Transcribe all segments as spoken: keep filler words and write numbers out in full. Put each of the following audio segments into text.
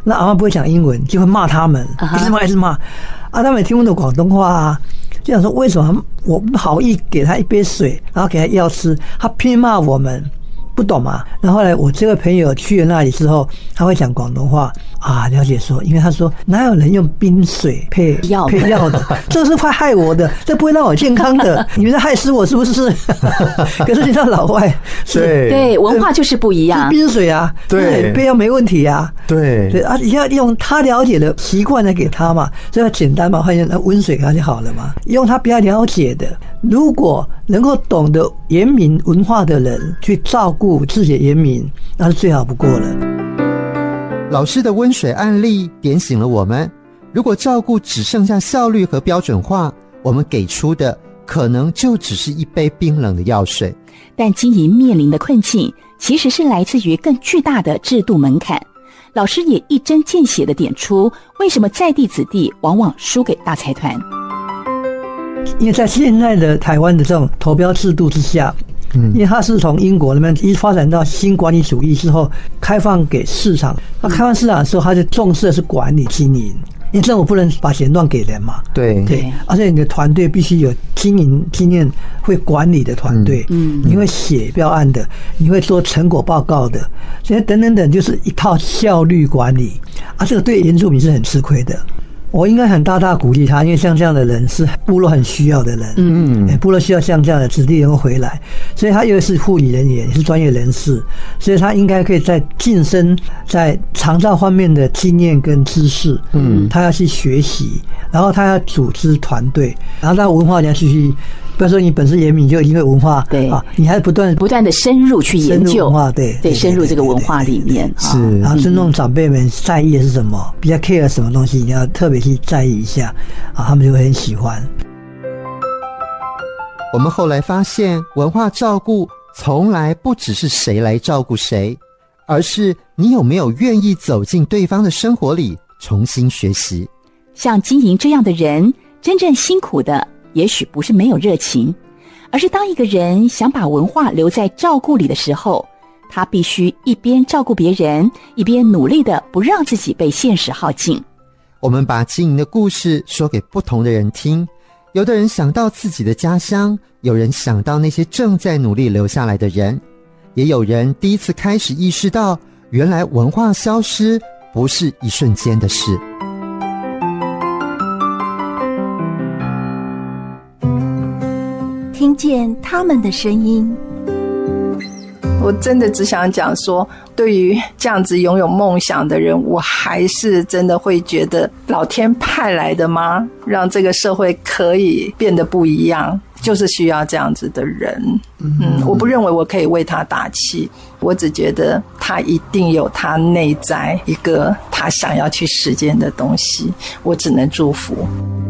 那阿嬷不会讲英文，就会骂他们，一直骂一直骂，啊，他们也听不懂广东话啊，就想说为什么我好意给他一杯水，然后给他药吃，他偏骂我们。不懂嘛？然后后来我这个朋友去了那里之后，他会讲广东话啊，了解说，因为他说哪有人用冰水配药配药的，这是会害我的，这不会让我健康的，你们在害死我是不是？可是你知道老外对对文化就是不一样， 冰水啊，对配药没问题啊， 对对啊，你要用他了解的习惯来给他嘛，这要简单嘛，换成温水给他就好了嘛，用他比较了解的，如果能够懂得原民文化的人去照顾自己的原民，那是最好不过了。 老师的温水案例点醒了我们，如果照顾只剩下效率和标准化，我们给出的可能就只是一杯冰冷的药水。 但经营面临的困境其实是来自于更巨大的制度门槛。老师也一针见血地点出，为什么在地子弟往往输给大财团。 因为在现在的台湾的这种投标制度之下，嗯，因为它是从英国那边一发展到新管理主义之后，开放给市场。那开放市场的时候，它就重视的是管理经营，因为政府不能把钱乱给人嘛。 对对，而且你的团队必须有经营经验、会管理的团队，嗯，你会写标案的，你会做成果报告的，所以等等等，就是一套效率管理啊，这个对原住民是很吃亏的。我应该很大大鼓励他，因为像这样的人是部落很需要的人，嗯嗯，部落需要像这样的子弟能够回来，所以他又是护理人员，也是专业人士，所以他应该可以在晋升在长照方面的经验跟知识，嗯，他要去学习，然后他要组织团队，然后他文化你要继续。不要说你本身原民就因为文化， 对啊，你还是不断不断的深入去研究文化，对对，深入这个文化里面是，然后尊重长辈们在意的是什么，比较 care 什么东西，你要特别去在意一下啊，他们就会很喜欢。 我们后来发现，文化照顾从来不只是谁来照顾谁，而是你有没有愿意走进对方的生活里重新学习。 像经营这样的人，真正辛苦的也许不是没有热情，而是当一个人想把文化留在照顾里的时候，他必须一边照顾别人，一边努力的不让自己被现实耗尽。 我们把经营的故事说给不同的人听，有的人想到自己的家乡，有人想到那些正在努力留下来的人，也有人第一次开始意识到，原来文化消失不是一瞬间的事。 听见他们的声音， 我真的只想讲说，对于这样子拥有梦想的人，我还是真的会觉得老天派来的吗？让这个社会可以变得不一样，就是需要这样子的人。嗯，我不认为我可以为他打气，我只觉得他一定有他内在一个他想要去实践的东西，我只能祝福。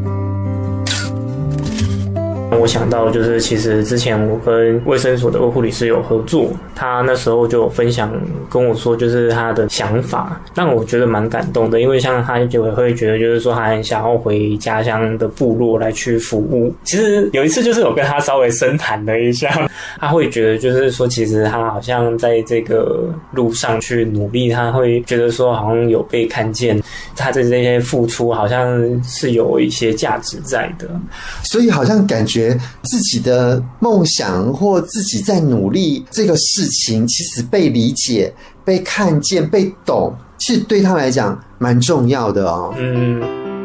我想到就是其实之前我跟卫生所的护理师有合作，他那时候就有分享跟我说就是他的想法，让我觉得蛮感动的。因为像他就会觉得就是说他很想要回家乡的部落来去服务。其实有一次就是有跟他稍微深谈了一下，他会觉得就是说其实他好像在这个路上去努力，他会觉得说好像有被看见，他的这些付出好像是有一些价值在的。 所以好像感觉自己的梦想或自己在努力这个事情，其实被理解、被看见、被懂，其实对他来讲蛮重要的哦。 嗯，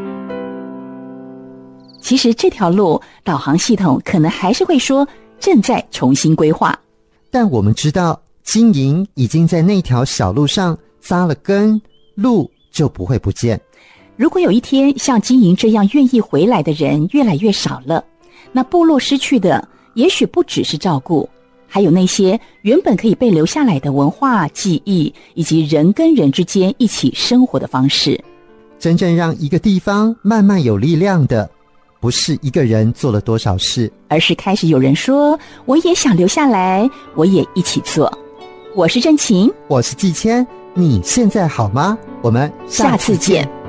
其实这条路导航系统可能还是会说正在重新规划， 但我们知道经营已经在那条小路上扎了根，路就不会不见。 如果有一天像经营这样愿意回来的人越来越少了，那部落失去的也许不只是照顾，还有那些原本可以被留下来的文化记忆，以及人跟人之间一起生活的方式。 真正让一个地方慢慢有力量的，不是一个人做了多少事， 而是开始有人说我也想留下来，我也一起做。我是郑晴， 我是季谦，你现在好吗？我们下次见。